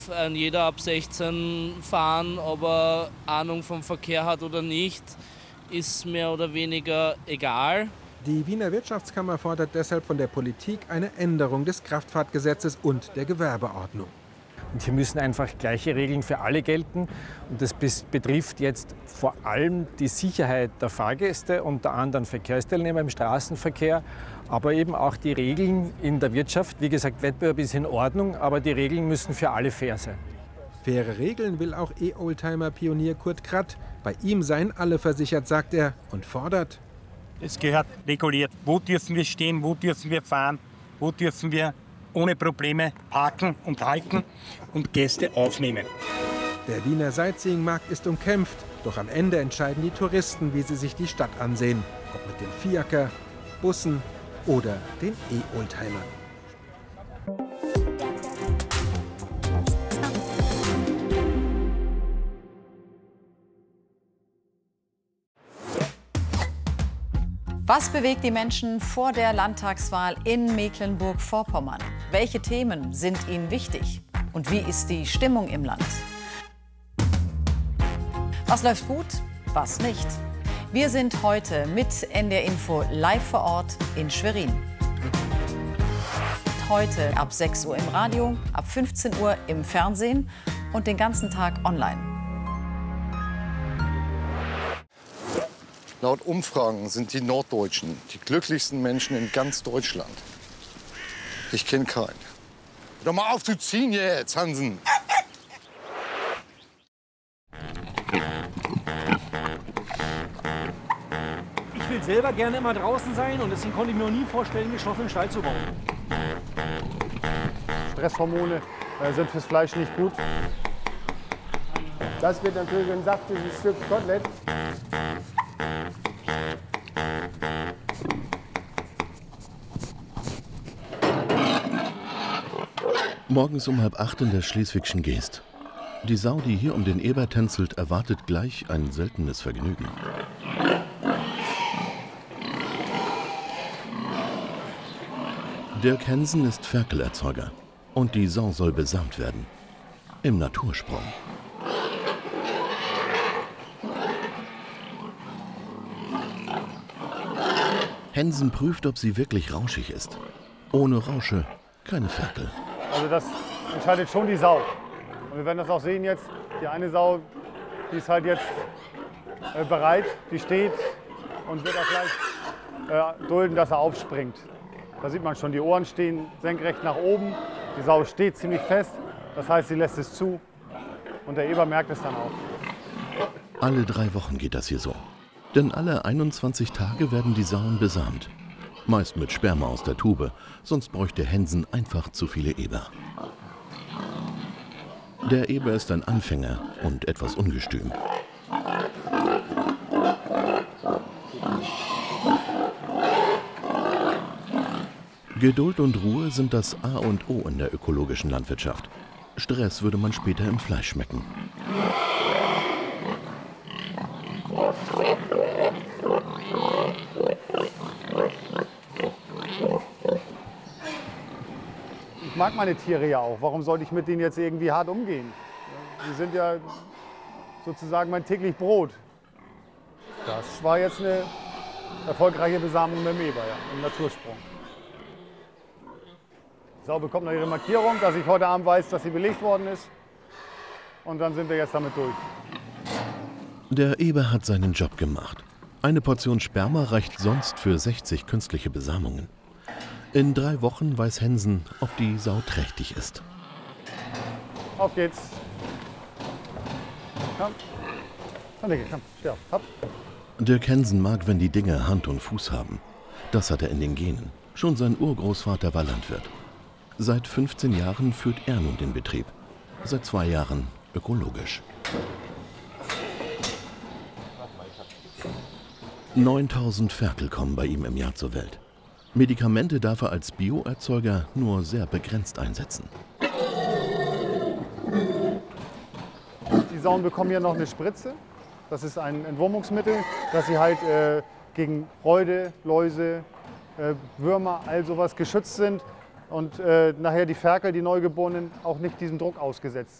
Jeder ab 16 fahren, ob er Ahnung vom Verkehr hat oder nicht, ist mehr oder weniger egal. Die Wiener Wirtschaftskammer fordert deshalb von der Politik eine Änderung des Kraftfahrtgesetzes und der Gewerbeordnung. Und hier müssen einfach gleiche Regeln für alle gelten. Und das betrifft jetzt vor allem die Sicherheit der Fahrgäste und der anderen Verkehrsteilnehmer im Straßenverkehr, aber eben auch die Regeln in der Wirtschaft. Wie gesagt, Wettbewerb ist in Ordnung, aber die Regeln müssen für alle fair sein. Faire Regeln will auch E-Oldtimer-Pionier Kurt Kratt. Bei ihm seien alle versichert, sagt er, und fordert: Es gehört reguliert. Wo dürfen wir stehen, wo dürfen wir fahren, wo dürfen wir ohne Probleme parken und halten und Gäste aufnehmen. Der Wiener Sightseeing-Markt ist umkämpft, doch am Ende entscheiden die Touristen, wie sie sich die Stadt ansehen. Ob mit dem Fiaker, Bussen oder den E-Oldtimer. Was bewegt die Menschen vor der Landtagswahl in Mecklenburg-Vorpommern? Welche Themen sind ihnen wichtig? Und wie ist die Stimmung im Land? Was läuft gut, was nicht? Wir sind heute mit NDR Info live vor Ort in Schwerin. Heute ab 6 Uhr im Radio, ab 15 Uhr im Fernsehen und den ganzen Tag online. Laut Umfragen sind die Norddeutschen die glücklichsten Menschen in ganz Deutschland. Ich kenne keinen. Hör doch mal auf zu ziehen jetzt, Hansen. Ich will selber gerne immer draußen sein und deswegen konnte ich mir noch nie vorstellen, einen geschlossenen Stall zu bauen. Stresshormone sind fürs Fleisch nicht gut. Das wird natürlich ein saftiges Stück Kotelett. Morgens um 7:30 in der Schleswigschen Geest. Die Sau, die hier um den Eber tänzelt, erwartet gleich ein seltenes Vergnügen. Dirk Hensen ist Ferkelerzeuger und die Sau soll besamt werden. Im Natursprung. Hensen prüft, ob sie wirklich rauschig ist. Ohne Rausche keine Ferkel. Also das entscheidet schon die Sau. Und wir werden das auch sehen jetzt. Die eine Sau, die ist halt jetzt bereit, die steht und wird auch gleich dulden, dass er aufspringt. Da sieht man schon, die Ohren stehen senkrecht nach oben. Die Sau steht ziemlich fest, das heißt, sie lässt es zu. Und der Eber merkt es dann auch. Alle 3 Wochen geht das hier so. Denn alle 21 Tage werden die Sauen besamt. Meist mit Sperma aus der Tube, sonst bräuchte Hensen einfach zu viele Eber. Der Eber ist ein Anfänger und etwas ungestüm. Geduld und Ruhe sind das A und O in der ökologischen Landwirtschaft. Stress würde man später im Fleisch schmecken. Ich mag meine Tiere ja auch. Warum sollte ich mit denen jetzt irgendwie hart umgehen? Die sind ja sozusagen mein täglich Brot. Das war jetzt eine erfolgreiche Besamung mit dem Eber, ja, im Natursprung. Die Sau bekommt noch ihre Markierung, dass ich heute Abend weiß, dass sie belegt worden ist. Und dann sind wir jetzt damit durch. Der Eber hat seinen Job gemacht. Eine Portion Sperma reicht sonst für 60 künstliche Besamungen. In 3 Wochen weiß Hensen, ob die Sau trächtig ist. Auf geht's. Komm. Komm, Digga, komm. Steh auf. Hopp. Dirk Hensen mag, wenn die Dinge Hand und Fuß haben. Das hat er in den Genen. Schon sein Urgroßvater war Landwirt. Seit 15 Jahren führt er nun den Betrieb. Seit 2 Jahren ökologisch. 9000 Ferkel kommen bei ihm im Jahr zur Welt. Medikamente darf er als Bioerzeuger nur sehr begrenzt einsetzen. Die Sauen bekommen hier noch eine Spritze. Das ist ein Entwurmungsmittel, dass sie halt gegen Räude, Läuse, Würmer, all sowas geschützt sind. und nachher die Ferkel, die Neugeborenen, auch nicht diesem Druck ausgesetzt.